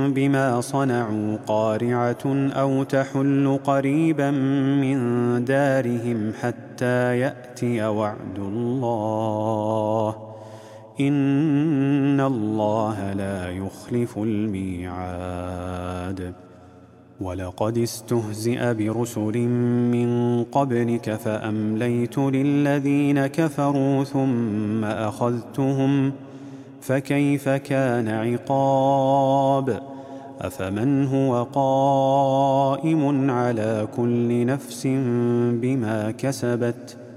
بما صنعوا قارعة أو تحل قريبا من دارهم حتى يأتي وعد الله إن الله لا يخلف الميعاد. ولقد استهزئ برسل من قبلك فأمليت للذين كفروا ثم أخذتهم فكيف كان عقاب. أفمن هو قائم على كل نفس بما كسبت